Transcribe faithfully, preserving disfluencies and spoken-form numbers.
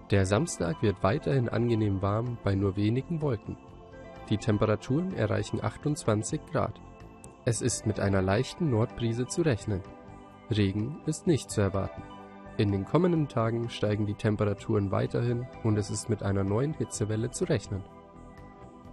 Der Samstag wird weiterhin angenehm warm bei nur wenigen Wolken. Die Temperaturen erreichen achtundzwanzig Grad. Es ist mit einer leichten Nordbrise zu rechnen. Regen ist nicht zu erwarten. In den kommenden Tagen steigen die Temperaturen weiterhin und es ist mit einer neuen Hitzewelle zu rechnen.